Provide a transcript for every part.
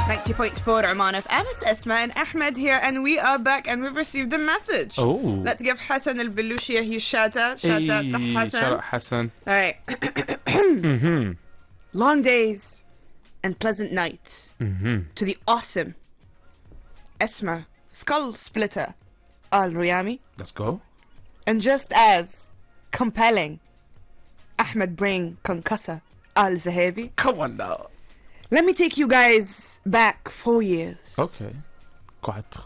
90.4 Oman FM. It's Esma and Ahmed here, and we are back, and we've received a message. Oh. Let's give Hassan al-Belushi his shout out. Shout out to Hassan. Shout out Hassan. All right. Long days and pleasant nights to the awesome Esma Skull Splitter Al-Ruyami. Let's go. And just as compelling Ahmed Brain Concussor Al-Zahabi. Come on now. Let me take you guys back 4 years. Okay. Quatre.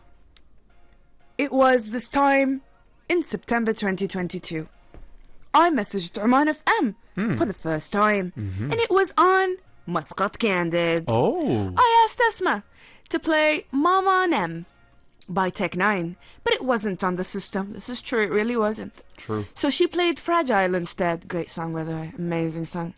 It was this time in September 2022. I messaged Oman FM for the first time, and it was on Muscat Candid. Oh. I asked Esma to play Mama Nem by Tech9, but it wasn't on the system. This is true, it really wasn't. True. So she played Fragile instead. Great song, by the way. Amazing song.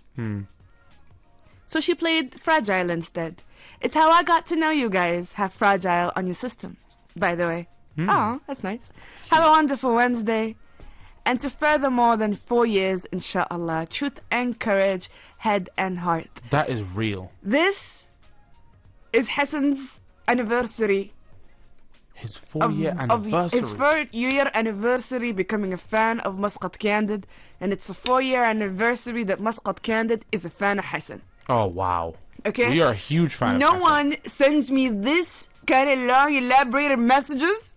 So she played Fragile instead. It's how I got to know you guys have Fragile on your system, by the way. Oh, that's nice. Have a wonderful Wednesday. And to further more than 4 years, inshallah, truth and courage, head and heart. That is real. This is Hassan's anniversary. His 4-year anniversary. His 4-year anniversary becoming a fan of Muscat Candid. And it's a 4-year anniversary that Muscat Candid is a fan of Hassan. Oh, wow. Okay? We are a huge fan of No Hassan. one sends me this kind of long, elaborated messages.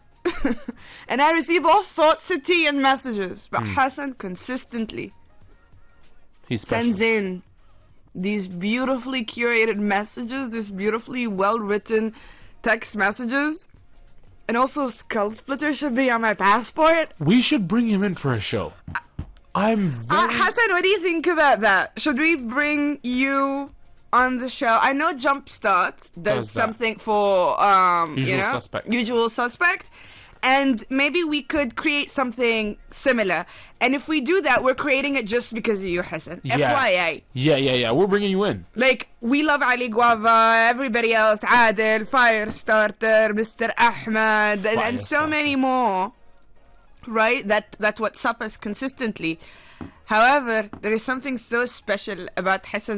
And I receive all sorts of tea and messages. But Hassan consistently He's special. sends in these beautifully curated messages, these beautifully well-written text messages. And also, Skull Splitter should be on my passport. We should bring him in for a show. I'm very... Hassan, what do you think about that? Should we bring you on the show? I know Jumpstart does something for, Usual Suspect. Usual Suspect. And maybe we could create something similar. And if we do that, we're creating it just because of you, Hassan. Yeah. FYI. Yeah. We're bringing you in. Like, we love Ali Guava, everybody else, Adil, Firestarter, Mr. Ahmed, and so many more. Right? That WhatsApp us consistently. However, there is something so special about Hassan